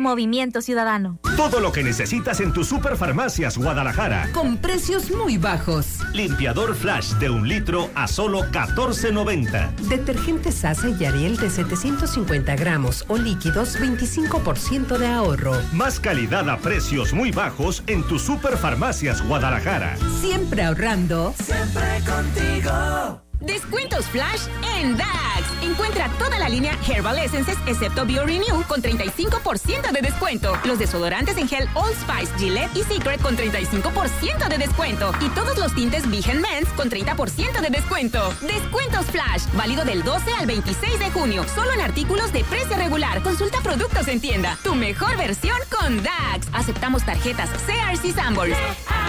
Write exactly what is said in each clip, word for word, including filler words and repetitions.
Movimiento Ciudadano. Todo lo que necesitas en tus Superfarmacias Guadalajara. Con precios muy bajos. Limpiador Flash de un litro a solo catorce noventa. Detergente Sasa y Ariel de setecientos cincuenta gramos o líquidos, veinticinco por ciento de ahorro. Más calidad a precios muy bajos en tus Superfarmacias Guadalajara. Siempre ahorrando. Siempre contigo. Descuentos Flash en Dax. Encuentra toda la línea Herbal Essences excepto BioRenew con treinta y cinco por ciento de descuento. Los desodorantes en gel Old Spice, Gillette y Secret con treinta y cinco por ciento de descuento. Y todos los tintes Vigen Men's con treinta por ciento de descuento. Descuentos Flash. Válido del doce al veintiséis de junio. Solo en artículos de precio regular. Consulta productos en tienda. Tu mejor versión con Dax. Aceptamos tarjetas C R C Sanborns.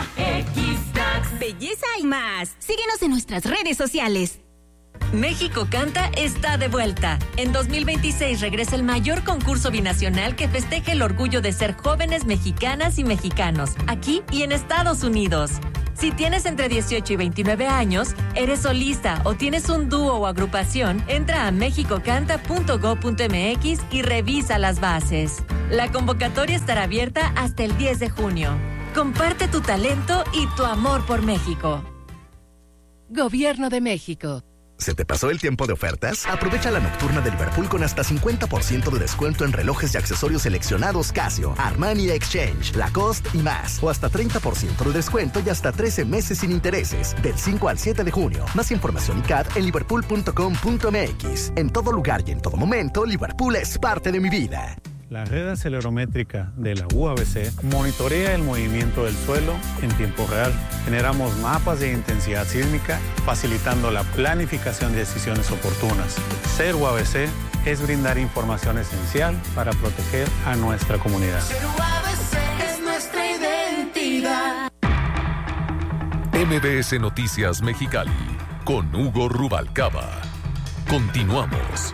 Dax. Belleza y más. Síguenos en nuestras redes sociales. México Canta está de vuelta. En dos mil veintiséis regresa el mayor concurso binacional que festeja el orgullo de ser jóvenes mexicanas y mexicanos, aquí y en Estados Unidos. Si tienes entre dieciocho y veintinueve años, eres solista o tienes un dúo o agrupación, entra a mexico canta punto gob punto m x y revisa las bases. La convocatoria estará abierta hasta el diez de junio. Comparte tu talento y tu amor por México. Gobierno de México. ¿Se te pasó el tiempo de ofertas? Aprovecha la nocturna de Liverpool con hasta cincuenta por ciento de descuento en relojes y accesorios seleccionados Casio, Armani Exchange, Lacoste y más. O hasta treinta por ciento de descuento y hasta trece meses sin intereses. Del cinco al siete de junio. Más información y C A D en liverpool punto com punto m x. En todo lugar y en todo momento, Liverpool es parte de mi vida. La red acelerométrica de la U A B C monitorea el movimiento del suelo en tiempo real. Generamos mapas de intensidad sísmica, facilitando la planificación de decisiones oportunas. Ser U A B C es brindar información esencial para proteger a nuestra comunidad. Ser U A B C es nuestra identidad. M B S Noticias Mexicali, con Hugo Rubalcaba. Continuamos.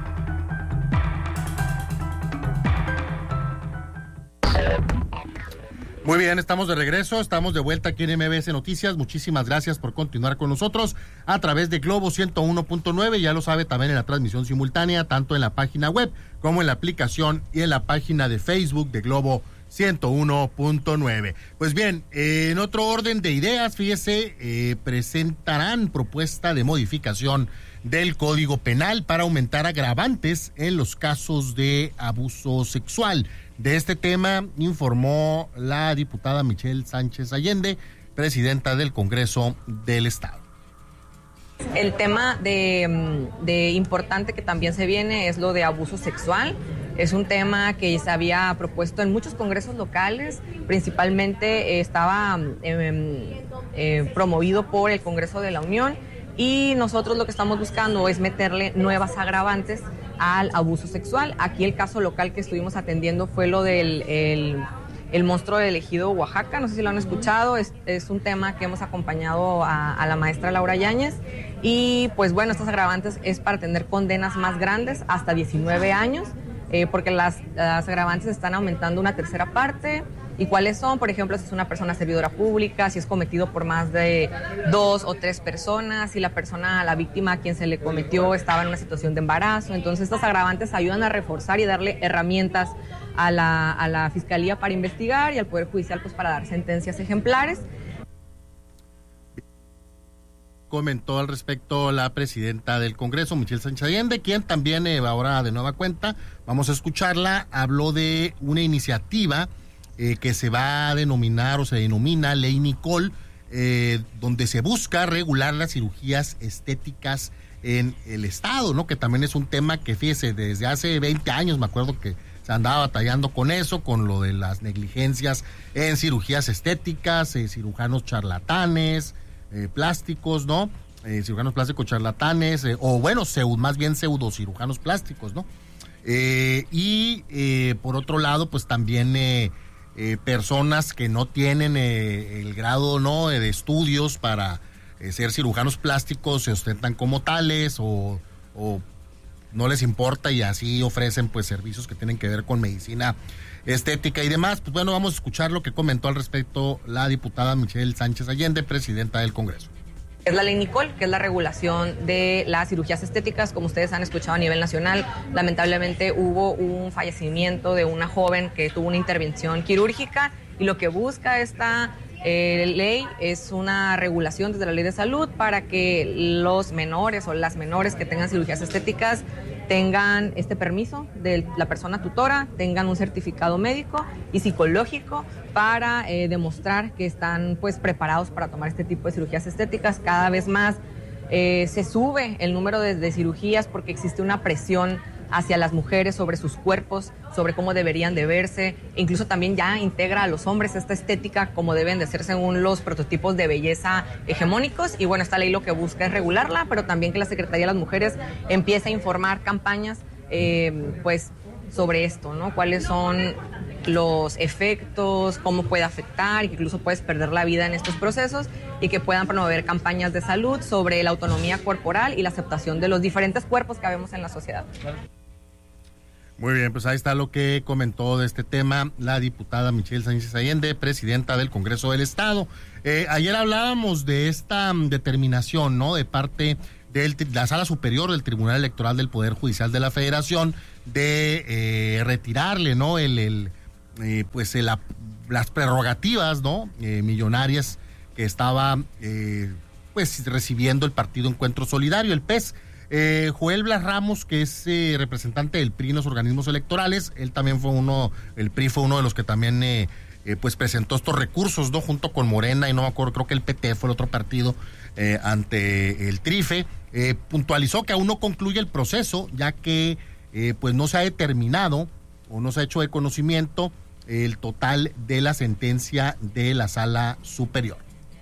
Muy bien, estamos de regreso, estamos de vuelta aquí en M B S Noticias. Muchísimas gracias por continuar con nosotros a través de Globo ciento uno punto nueve. Ya lo sabe, también en la transmisión simultánea, tanto en la página web como en la aplicación y en la página de Facebook de Globo ciento uno punto nueve. Pues bien, eh, en otro orden de ideas, fíjese, eh, presentarán propuesta de modificación del Código Penal para aumentar agravantes en los casos de abuso sexual. De este tema informó la diputada Michelle Sánchez Allende, presidenta del Congreso del Estado. El tema de, de importante que también se viene es lo de abuso sexual. Es un tema que se había propuesto en muchos congresos locales, principalmente eh, estaba eh, eh, promovido por el Congreso de la Unión, y nosotros lo que estamos buscando es meterle nuevas agravantes al abuso sexual. Aquí el caso local que estuvimos atendiendo fue lo del el, el monstruo del ejido Oaxaca, no sé si lo han escuchado, es, es un tema que hemos acompañado a, a la maestra Laura Yáñez, y pues bueno, estas agravantes es para tener condenas más grandes, hasta diecinueve años, eh, porque las, las agravantes están aumentando una tercera parte. ¿Y cuáles son? Por ejemplo, si es una persona servidora pública, si es cometido por más de dos o tres personas, si la persona, la víctima a quien se le cometió estaba en una situación de embarazo. Entonces, estas agravantes ayudan a reforzar y darle herramientas a la, a la Fiscalía para investigar y al Poder Judicial pues para dar sentencias ejemplares. Comentó al respecto la presidenta del Congreso, Michelle Sánchez Allende, quien también, eh, ahora de nueva cuenta, vamos a escucharla, habló de una iniciativa Eh, que se va a denominar o se denomina Ley Nicole, eh, donde se busca regular las cirugías estéticas en el Estado, ¿no? Que también es un tema que, fíjese, desde hace veinte años me acuerdo que se andaba batallando con eso, con lo de las negligencias en cirugías estéticas, eh, cirujanos charlatanes, eh, plásticos, ¿no? Eh, cirujanos plásticos charlatanes, eh, o bueno, pseudo, más bien pseudocirujanos plásticos, ¿no? Eh, y eh, por otro lado, pues también eh, Eh, personas que no tienen eh, el grado no de estudios para eh, ser cirujanos plásticos, se ostentan como tales o, o no les importa y así ofrecen pues servicios que tienen que ver con medicina estética y demás. Pues bueno, vamos a escuchar lo que comentó al respecto la diputada Michelle Sánchez Allende, presidenta del Congreso. Es la ley Nicole, que es la regulación de las cirugías estéticas. Como ustedes han escuchado a nivel nacional, lamentablemente hubo un fallecimiento de una joven que tuvo una intervención quirúrgica, y lo que busca esta eh, ley es una regulación desde la ley de salud para que los menores o las menores que tengan cirugías estéticas tengan este permiso de la persona tutora, tengan un certificado médico y psicológico para eh, demostrar que están pues preparados para tomar este tipo de cirugías estéticas. Cada vez más eh, se sube el número de, de cirugías porque existe una presión hacia las mujeres sobre sus cuerpos, sobre cómo deberían de verse, incluso también ya integra a los hombres esta estética como deben de ser según los prototipos de belleza hegemónicos. Y bueno, esta ley lo que busca es regularla, pero también que la Secretaría de las Mujeres empiece a informar campañas eh, pues sobre esto, ¿no? Cuáles son los efectos, cómo puede afectar, incluso puedes perder la vida en estos procesos, y que puedan promover campañas de salud sobre la autonomía corporal y la aceptación de los diferentes cuerpos que vemos en la sociedad. Muy bien, pues ahí está lo que comentó de este tema la diputada Michelle Sánchez Allende, presidenta del Congreso del Estado. Eh, ayer hablábamos de esta um, determinación, ¿no?, de parte de la Sala Superior del Tribunal Electoral del Poder Judicial de la Federación de eh, retirarle, ¿no?, el, el eh, pues el, las prerrogativas, ¿no?, eh, millonarias que estaba eh, pues recibiendo el Partido Encuentro Solidario, el P E S. Eh, Joel Blas Ramos, que es eh, representante del P R I en los organismos electorales, él también fue uno, el P R I fue uno de los que también eh, eh, pues presentó estos recursos, ¿no?, junto con Morena, y no me acuerdo, creo que el P T fue el otro partido eh, ante el TRIFE. Eh, puntualizó que aún no concluye el proceso, ya que eh, pues no se ha determinado o no se ha hecho de conocimiento el total de la sentencia de la Sala Superior.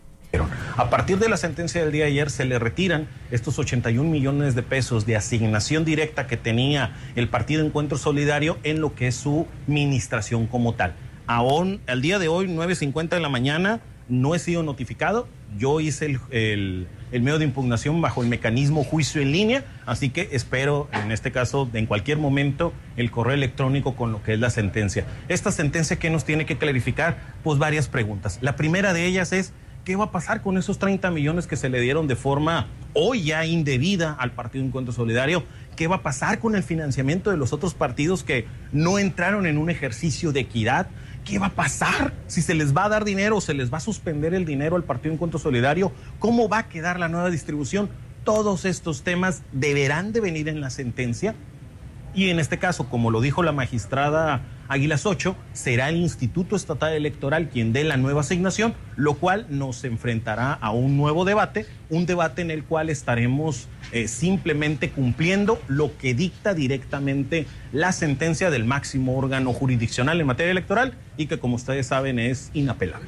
A partir de la sentencia del día de ayer se le retiran estos ochenta y un millones de pesos de asignación directa que tenía el Partido Encuentro Solidario en lo que es su administración como tal. Aún al día de hoy, nueve cincuenta de la mañana, no he sido notificado. Yo hice el, el, el medio de impugnación bajo el mecanismo juicio en línea, así que espero, en este caso, en cualquier momento, el correo electrónico con lo que es la sentencia. Esta sentencia, ¿qué nos tiene que clarificar? Pues varias preguntas. La primera de ellas es: ¿qué va a pasar con esos treinta millones que se le dieron de forma hoy ya indebida al Partido Encuentro Solidario? ¿Qué va a pasar con el financiamiento de los otros partidos que no entraron en un ejercicio de equidad? ¿Qué va a pasar si se les va a dar dinero o se les va a suspender el dinero al Partido Encuentro Solidario? ¿Cómo va a quedar la nueva distribución? Todos estos temas deberán de venir en la sentencia. Y en este caso, como lo dijo la magistrada Águilas Ocho, será el Instituto Estatal Electoral quien dé la nueva asignación, lo cual nos enfrentará a un nuevo debate, un debate en el cual estaremos eh, simplemente cumpliendo lo que dicta directamente la sentencia del máximo órgano jurisdiccional en materia electoral, y que, como ustedes saben, es inapelable.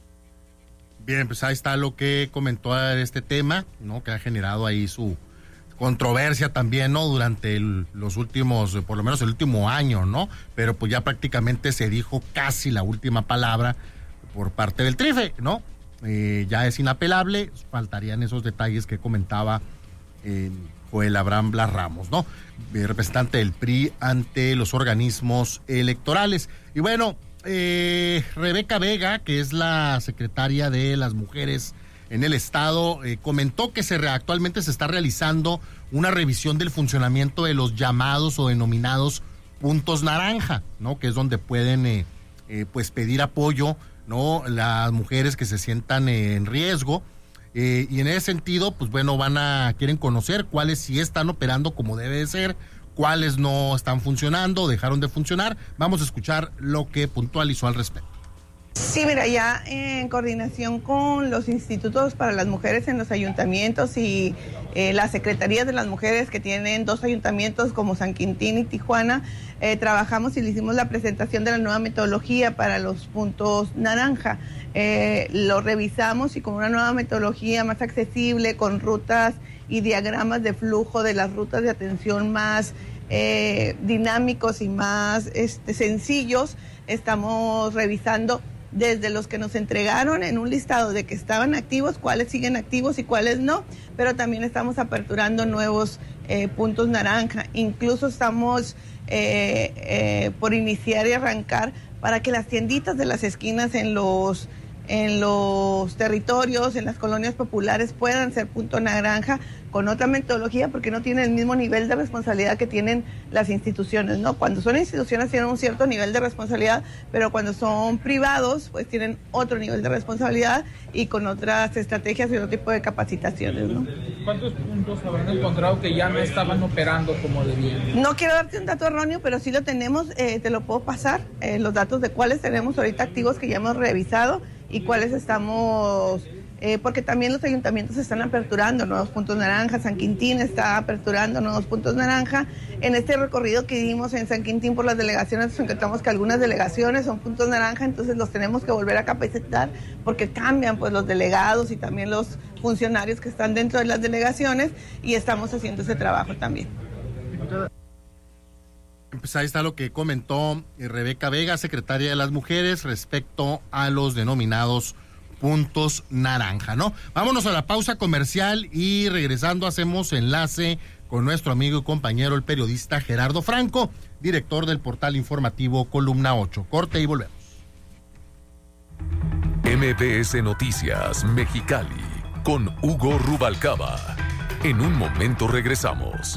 Bien, pues ahí está lo que comentó de este tema, ¿no?, que ha generado ahí su controversia también, ¿no?, durante el, los últimos, por lo menos el último año, ¿no? Pero pues ya prácticamente se dijo casi la última palabra por parte del TRIFE, ¿no? Eh, ya es inapelable, faltarían esos detalles que comentaba eh, Joel Abraham Blas Ramos, ¿no?, eh, representante del P R I ante los organismos electorales. Y bueno, eh, Rebeca Vega, que es la secretaria de las mujeres en el Estado, eh, comentó que se re, actualmente se está realizando una revisión del funcionamiento de los llamados o denominados puntos naranja, ¿no?, que es donde pueden eh, eh, pues pedir apoyo, ¿no?, las mujeres que se sientan eh, en riesgo, eh, y en ese sentido, pues bueno, van a, quieren conocer cuáles sí están operando como debe de ser, cuáles no están funcionando, dejaron de funcionar. Vamos a escuchar lo que puntualizó al respecto. Sí, mira, ya en coordinación con los institutos para las mujeres en los ayuntamientos y eh, las secretarías de las mujeres que tienen dos ayuntamientos como San Quintín y Tijuana, eh, trabajamos y le hicimos la presentación de la nueva metodología para los puntos naranja. Eh, lo revisamos y con una nueva metodología más accesible, con rutas y diagramas de flujo de las rutas de atención más eh, dinámicos y más este, sencillos, estamos revisando desde los que nos entregaron en un listado de que estaban activos, cuáles siguen activos y cuáles no, pero también estamos aperturando nuevos eh, puntos naranja. Incluso estamos eh, eh, por iniciar y arrancar para que las tienditas de las esquinas en los en los territorios, en las colonias populares, puedan ser punto naranja con otra metodología, porque no tienen el mismo nivel de responsabilidad que tienen las instituciones, ¿no? Cuando son instituciones tienen un cierto nivel de responsabilidad, pero cuando son privados, pues tienen otro nivel de responsabilidad y con otras estrategias y otro tipo de capacitaciones, ¿no? ¿Cuántos puntos habrán encontrado que ya no estaban operando como debían? No quiero darte un dato erróneo, pero sí lo tenemos, eh, te lo puedo pasar, eh, los datos de cuáles tenemos ahorita activos que ya hemos revisado y cuáles estamos... Eh, porque también los ayuntamientos están aperturando nuevos puntos naranja, San Quintín está aperturando nuevos puntos naranja. En este recorrido que dimos en San Quintín por las delegaciones, nos encontramos que algunas delegaciones son puntos naranja, entonces los tenemos que volver a capacitar porque cambian pues los delegados y también los funcionarios que están dentro de las delegaciones y estamos haciendo ese trabajo también. Pues ahí está lo que comentó Rebeca Vega, secretaria de las Mujeres, respecto a los denominados puntos naranja, ¿no? Vámonos a la pausa comercial y regresando hacemos enlace con nuestro amigo y compañero, el periodista Gerardo Franco, director del portal informativo Columna ocho. Corte y volvemos. M B S Noticias Mexicali con Hugo Rubalcaba. En un momento regresamos.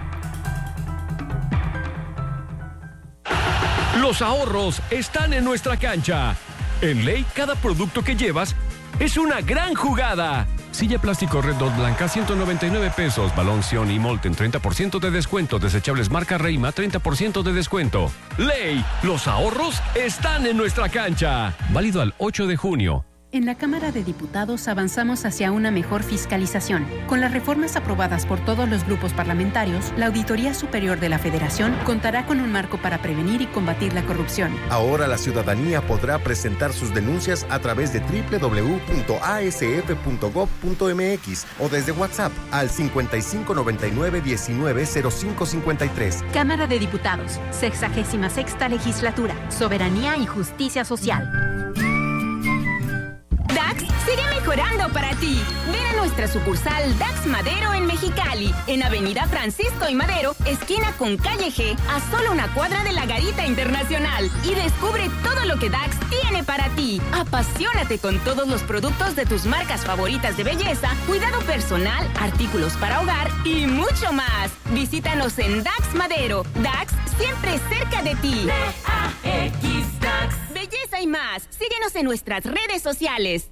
Los ahorros están en nuestra cancha. En Ley, cada producto que llevas es una gran jugada. Silla plástico Red Dot blanca, ciento noventa y nueve pesos. Balón Sion y Molten, treinta por ciento de descuento. Desechables marca Reima, treinta por ciento de descuento. Ley, los ahorros están en nuestra cancha. Válido al ocho de junio. En la Cámara de Diputados avanzamos hacia una mejor fiscalización. Con las reformas aprobadas por todos los grupos parlamentarios, la Auditoría Superior de la Federación contará con un marco para prevenir y combatir la corrupción. Ahora la ciudadanía podrá presentar sus denuncias a través de doble u doble u doble u punto a s f punto gob punto m x o desde WhatsApp al cincuenta y cinco noventa y nueve diecinueve cero cinco cincuenta y tres. Cámara de Diputados, sexagésima sexta Legislatura, Soberanía y Justicia Social. DAX sigue mejorando para ti. Ven a nuestra sucursal DAX Madero en Mexicali, en Avenida Francisco y Madero, esquina con Calle G, a solo una cuadra de la Garita Internacional. Y descubre todo lo que DAX tiene para ti. Apasionate con todos los productos de tus marcas favoritas de belleza, cuidado personal, artículos para hogar y mucho más. Visítanos en DAX Madero. DAX siempre cerca de ti. D A X DAX. Belleza y más. Síguenos en nuestras redes sociales.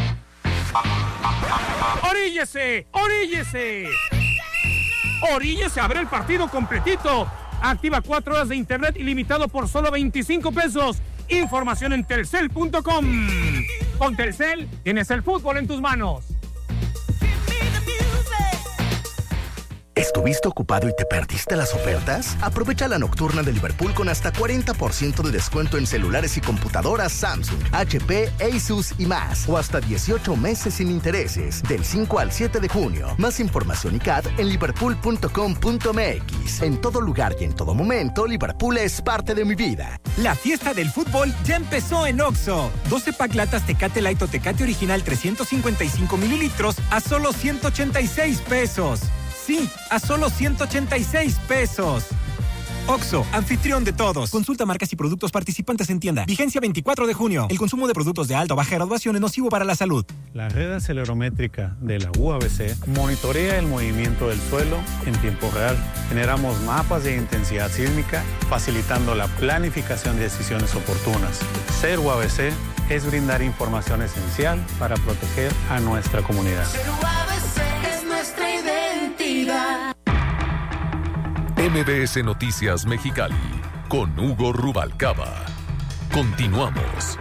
¡Oríllese! ¡Oríllese! ¡Oríllese a ver el partido completito! Activa cuatro horas de internet ilimitado por solo veinticinco pesos. Información en telcel punto com. Con Telcel tienes el fútbol en tus manos. ¿Estuviste ocupado y te perdiste las ofertas? Aprovecha la nocturna de Liverpool con hasta cuarenta por ciento de descuento en celulares y computadoras Samsung, H P, Asus y más. O hasta dieciocho meses sin intereses, del cinco al siete de junio. Más información y C A D en liverpool punto com punto m x. En todo lugar y en todo momento, Liverpool es parte de mi vida. La fiesta del fútbol ya empezó en Oxxo. doce pack latas Tecate Light o Tecate Original trescientos cincuenta y cinco mililitros a solo ciento ochenta y seis pesos. Sí, a solo ciento ochenta y seis pesos. Oxxo, anfitrión de todos. Consulta marcas y productos participantes en tienda. Vigencia veinticuatro de junio. El consumo de productos de alta o baja graduación es nocivo para la salud. La red acelerométrica de la U A B C monitorea el movimiento del suelo en tiempo real. Generamos mapas de intensidad sísmica, facilitando la planificación de decisiones oportunas. Ser U A B C es brindar información esencial para proteger a nuestra comunidad. Ser U A B C es nuestra identidad. M B S Noticias Mexicali con Hugo Rubalcaba. Continuamos.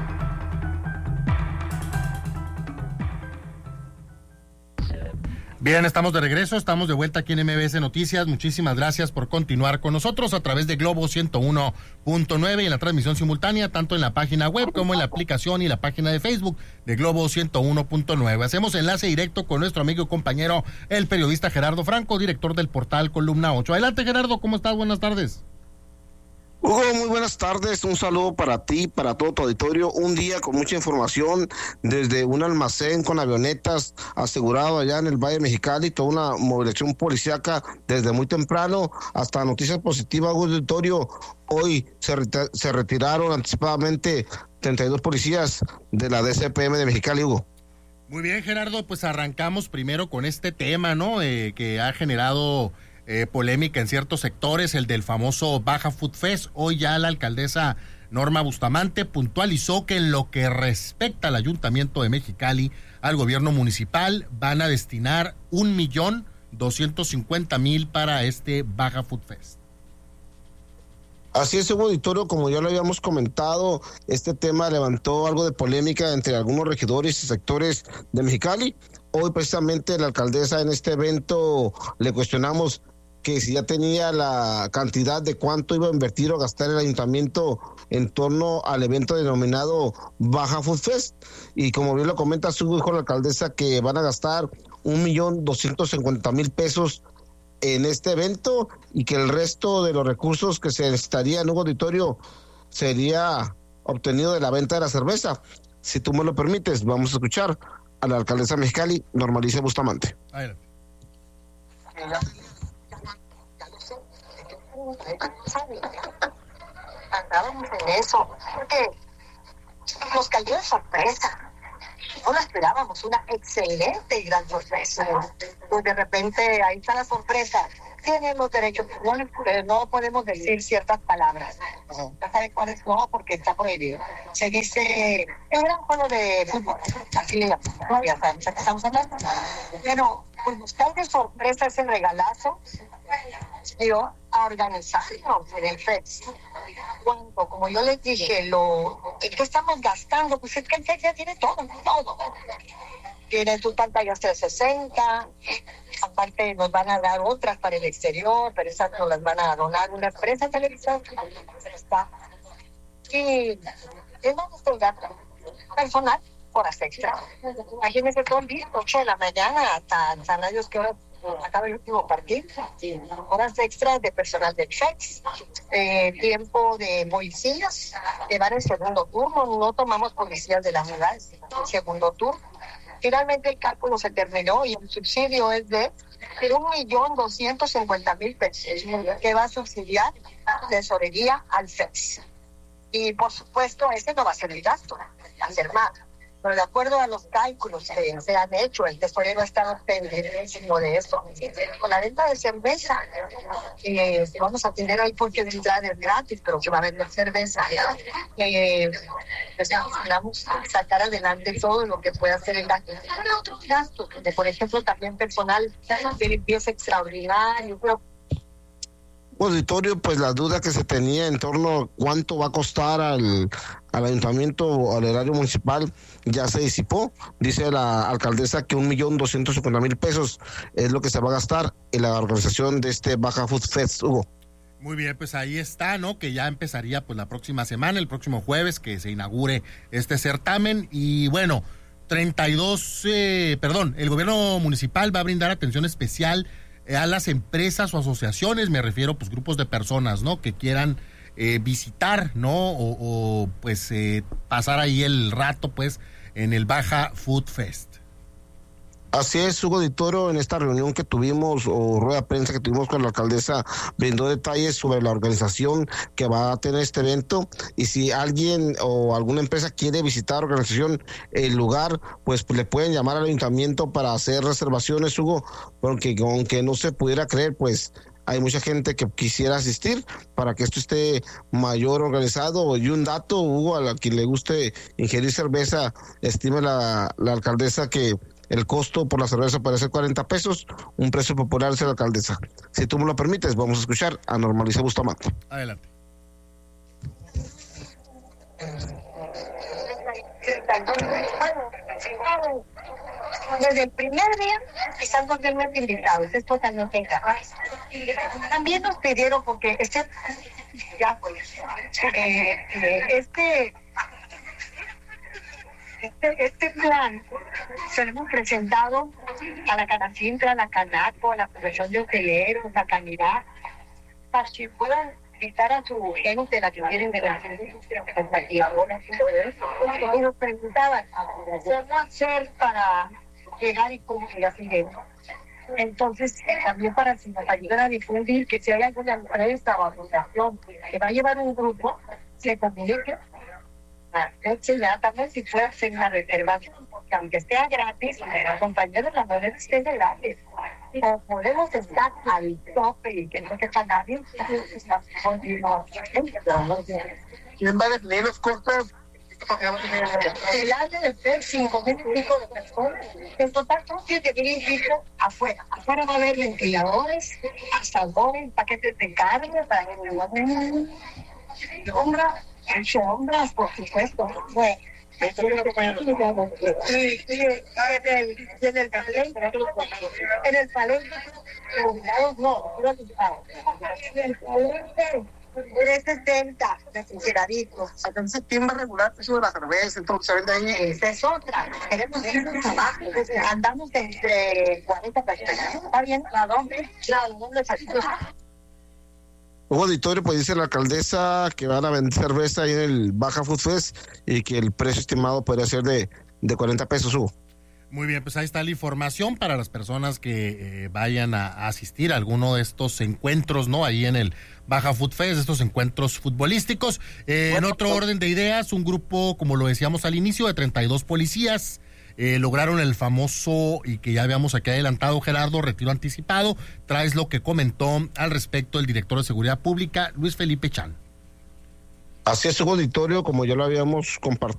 Bien, estamos de regreso, estamos de vuelta aquí en M B S Noticias. Muchísimas gracias por continuar con nosotros a través de Globo ciento uno punto nueve y en la transmisión simultánea, tanto en la página web como en la aplicación y la página de Facebook de Globo ciento uno punto nueve. Hacemos enlace directo con nuestro amigo y compañero, el periodista Gerardo Franco, director del portal Columna ocho. Adelante, Gerardo, ¿cómo estás? Buenas tardes. Hugo, muy buenas tardes, un saludo para ti, para todo tu auditorio, un día con mucha información desde un almacén con avionetas asegurado allá en el Valle de Mexicali, toda una movilización policíaca desde muy temprano hasta noticias positivas, auditorio. Hoy se, reti- se retiraron anticipadamente treinta y dos policías de la D C P M de Mexicali, Hugo. Muy bien, Gerardo, pues arrancamos primero con este tema, ¿no? Eh, que ha generado eh, polémica en ciertos sectores, el del famoso Baja Food Fest. Hoy ya la alcaldesa Norma Bustamante puntualizó que en lo que respecta al Ayuntamiento de Mexicali, al gobierno municipal, van a destinar un millón doscientos cincuenta mil para este Baja Food Fest. Así es, Hugo Auditorio, como ya lo habíamos comentado, este tema levantó algo de polémica entre algunos regidores y sectores de Mexicali. Hoy precisamente la alcaldesa en este evento le cuestionamos que si ya tenía la cantidad de cuánto iba a invertir o gastar el ayuntamiento en torno al evento denominado Baja Food Fest. Y como bien lo comenta su hijo, la alcaldesa, que van a gastar un millón doscientos cincuenta mil pesos en este evento y que el resto de los recursos que se necesitaría en un auditorio sería obtenido de la venta de la cerveza. Si tú me lo permites, vamos a escuchar a la alcaldesa Mexicali, Norma Alicia Bustamante. Adelante. Andábamos en eso, porque nos cayó de sorpresa. No la esperábamos, una excelente y gran sorpresa. Pues de repente ahí está la sorpresa. Tenemos derecho, no, no podemos decir ciertas palabras. ¿Ya sabe cuáles no? Porque está prohibido. Se dice, es un juego de fútbol, así le llamamos, ya sabemos a qué estamos hablando. Pero, pues buscar de sorpresa ese regalazo, yo a organizarnos en el Fest. Cuando, como yo les dije, lo ¿qué estamos gastando? Pues es que el Fest ya tiene todo, todo. Tiene sus pantallas trescientos sesenta, aparte nos van a dar otras para el exterior, pero esas nos las van a donar una empresa televisora. Está. Y es nuestro gasto personal, horas extra. Imagínense todo el día, ocho de la mañana hasta saber Dios qué horas acaba el último partido. Horas extras de personal de checks, eh, tiempo de policías, llevar el segundo turno, no tomamos policías de las ciudades, el segundo turno. Finalmente el cálculo se terminó y el subsidio es de un millón doscientos cincuenta mil pesos que va a subsidiar tesorería al F E S. Y por supuesto ese no va a ser el gasto, va a ser más. Pero de acuerdo a los cálculos que se han hecho, el tesorero ha estado pendientísimo de eso. Con la venta de cerveza, eh, vamos a tener ahí porque de entrada es gratis, pero que va a vender cerveza. Eh, pues vamos a sacar adelante todo lo que pueda hacer el gasto. Pero otros gastos, de, por ejemplo, también personal de limpieza extraordinario, pero auditorio, pues la duda que se tenía en torno a cuánto va a costar al, al ayuntamiento o al erario municipal ya se disipó. Dice la alcaldesa que un millón doscientos cincuenta mil pesos es lo que se va a gastar en la organización de este Baja Food Fest, Hugo. Muy bien, pues ahí está, ¿no? Que ya empezaría pues la próxima semana, el próximo jueves, que se inaugure este certamen. Y bueno, treinta y dos, eh, perdón, el gobierno municipal va a brindar atención especial a las empresas o asociaciones, me refiero pues grupos de personas, ¿no? Que quieran eh, visitar, ¿no? O, o pues eh, pasar ahí el rato pues en el Baja Food Fest. Así es, Hugo Auditorio, en esta reunión que tuvimos o rueda de prensa que tuvimos con la alcaldesa, brindó detalles sobre la organización que va a tener este evento y si alguien o alguna empresa quiere visitar la organización, el lugar, pues le pueden llamar al ayuntamiento para hacer reservaciones, Hugo, porque aunque no se pudiera creer, pues hay mucha gente que quisiera asistir para que esto esté mayor organizado. Y un dato, Hugo, a quien le guste ingerir cerveza, estime la, la alcaldesa que el costo por la cerveza puede ser cuarenta pesos, un precio popular es la alcaldesa. Si tú me lo permites, vamos a escuchar a Norma Alicia Bustamante. Adelante. Desde el primer día están totalmente invitados, es totalmente encajado. También nos pidieron, porque este, ya, pues, eh, eh, este, este, este plan se lo hemos presentado a la Canacintra, a la Canaco, a la Profesión de Hoteleros, a Canidad, para que puedan invitar a su gente, la que vienen de la industria y nos preguntaban cómo hacer para llegar y cómo ir siguiendo. Entonces, también para si nos ayudan a difundir que si hay alguna empresa o asociación que va a llevar un grupo, se comunique ya también si puede hacer una reservación, porque aunque esté gratis, compañeros, la moneda esté gratis. O podemos estar al tope y que no quepa nadie. ¿Quién va a definir los costos? El año de ser cinco mil y pico de personas. En total son siete mil y pico afuera. Afuera va a haber ventiladores, asadores, paquetes de carne para que me guarden sombra, sombras, por supuesto. Bueno, esto es lo que sí, sí, en el, en el palenque, en el palenque, no, no, en el palenque. Es setenta, refrigeraditos. Entonces, ¿quién va a regular el precio de la cerveza? Entonces, se vende ahí. Esa es otra. Queremos irnos abajo. Andamos entre cuarenta pesos. ¿Está bien? ¿A dónde? ¿A dónde salimos? Hugo Auditorio, pues dice la alcaldesa que van a vender cerveza ahí en el Baja Food Fest y que el precio estimado podría ser de, de cuarenta pesos, Hugo. Muy bien, pues ahí está la información para las personas que eh, vayan a, a asistir a alguno de estos encuentros, ¿no? Ahí en el Baja Food Fest, estos encuentros futbolísticos. Eh, bueno, en otro pues, orden de ideas, un grupo, como lo decíamos al inicio, de treinta y dos policías eh, lograron el famoso, y que ya habíamos aquí adelantado, Gerardo, retiro anticipado. Traes lo que comentó al respecto el director de Seguridad Pública, Luis Felipe Chan. Así es, Hugo Auditorio, como ya lo habíamos compartido.